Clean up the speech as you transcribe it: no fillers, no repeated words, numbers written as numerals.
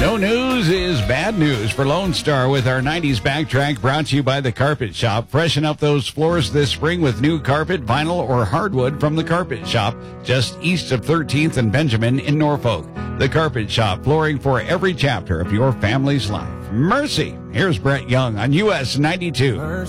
No news is bad news for Lone Star with our 90s backtrack brought to you by The Carpet Shop. Freshen up those floors this spring with new carpet, vinyl, or hardwood from The Carpet Shop, just east of 13th and Benjamin in Norfolk. The Carpet Shop, flooring for every chapter of your family's life. Mercy. Here's Brett Young on US 92.